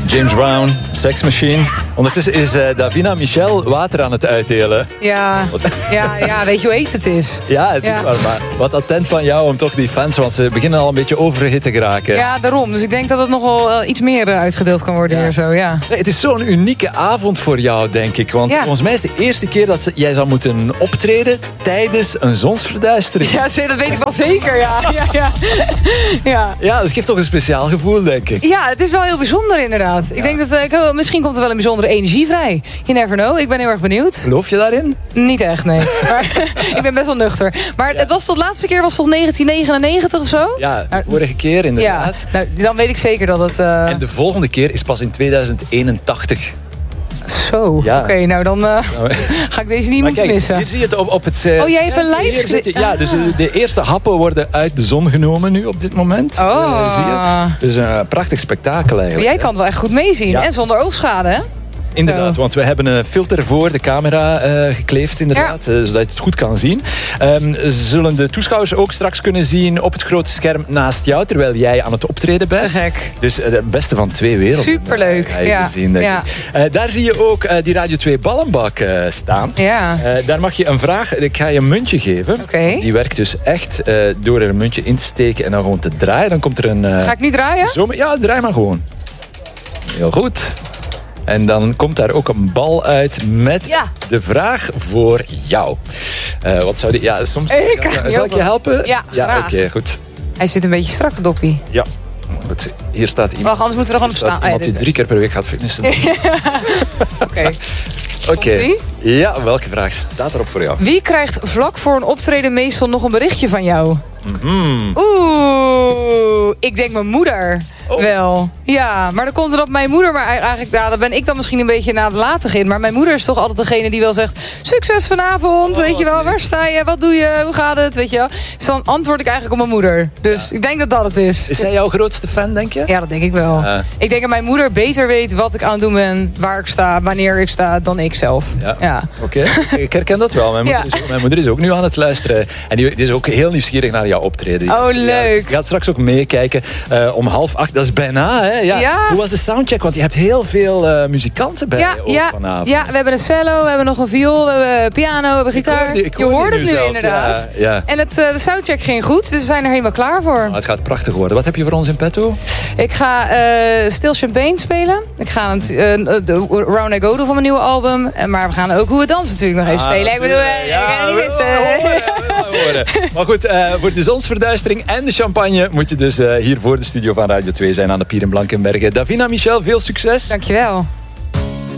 James Brown, Sex Machine. Ondertussen is Davina Michel water aan het uitdelen. Ja, weet je hoe heet het is? Ja, het is waar, maar wat attent van jou om toch die fans, want ze beginnen al een beetje overhit te geraken. Ja, daarom. Dus ik denk dat het nog wel iets meer uitgedeeld kan worden hier zo, ja. Nee, het is zo'n unieke avond voor jou, denk ik. Want volgens mij is het de eerste keer dat jij zou moeten optreden tijdens een zonsverduistering. Ja, dat weet ik wel zeker, ja. Ja, dat geeft toch een speciaal gevoel, denk ik. Ja, het is wel heel bijzonder inderdaad. Ja. Ik denk dat misschien komt er wel een bijzondere energie vrij. You never know. Ik ben heel erg benieuwd. Geloof je daarin? Niet echt, nee. Maar ik ben best wel nuchter. Maar het was tot de laatste keer was toch 1999 of zo? Ja, de vorige keer inderdaad. Ja, nou, dan weet ik zeker dat het... En de volgende keer is pas in 2081. Zo, ja. Oké, nou dan ga ik deze niet moeten missen. Hier zie je het op het... jij hebt een lijst gezet. Ja, dus de eerste happen worden uit de zon genomen nu op dit moment. Zie je? Dus een prachtig spektakel eigenlijk. Jij kan het wel echt goed meezien. Ja. En zonder oogschade, hè? Inderdaad, want we hebben een filter voor de camera gekleefd, inderdaad, zodat je het goed kan zien. Zullen de toeschouwers ook straks kunnen zien op het grote scherm naast jou, terwijl jij aan het optreden bent. Te gek. Dus het beste van twee werelden. Superleuk. Zien, denk ik. Daar zie je ook die Radio 2 ballenbak staan. Ja. Daar mag je een vraag, ik ga je een muntje geven. Okay. Die werkt dus echt door er een muntje in te steken en dan gewoon te draaien. Dan komt er een... Ga ik niet draaien? Ja, draai maar gewoon. Heel goed. En dan komt daar ook een bal uit met de vraag voor jou. Wat zou die... Ja, soms... Zal ik je helpen? Ja, graag. Oké, goed. Hij zit een beetje strak, Doppie. Ja. Goed. Hier staat iemand... Wacht, anders moeten we er gewoon op staan. Iemand die 3 keer per week gaat fitnessen. Oké. Ja, welke vraag staat erop voor jou? Wie krijgt vlak voor een optreden meestal nog een berichtje van jou? Oeh, ik denk mijn moeder wel. Ja, maar dan komt het op mijn moeder. Maar eigenlijk, daar ben ik dan misschien een beetje nalatig in. Maar mijn moeder is toch altijd degene die wel zegt... Succes vanavond, weet je wel. Waar sta je? Wat doe je? Hoe gaat het? Weet je wel. Dus dan antwoord ik eigenlijk op mijn moeder. Dus ik denk dat dat het is. Is zij jouw grootste fan, denk je? Ja, dat denk ik wel. Ik denk dat mijn moeder beter weet wat ik aan het doen ben... waar ik sta, wanneer ik sta, dan ik zelf. Ja. Oké. Ik herken dat wel. Mijn moeder is ook nu aan het luisteren. En die is ook heel nieuwsgierig naar jouw optreden. Leuk. Je gaat straks ook meekijken om 7:30. Dat is bijna, hè? Ja. Hoe was de soundcheck? Want je hebt heel veel muzikanten bij je vanavond. Ja, we hebben een cello, we hebben nog een viool, we hebben piano, we hebben gitaar. Je hoort het nu zelfs, inderdaad. Ja. En de soundcheck ging goed, dus we zijn er helemaal klaar voor. Het gaat prachtig worden. Wat heb je voor ons in petto? Ik ga Still Champagne spelen. Ik ga de Round I Go van mijn nieuwe album. Maar we gaan ook Hoe We Dansen natuurlijk nog even spelen. Ik bedoel, ik kan het niet missen. Maar goed, voor de zonsverduistering en de champagne moet je dus hier voor de studio van Radio 2 zijn aan de Pier in Blankenberge. Davina Michel, veel succes. Dankjewel.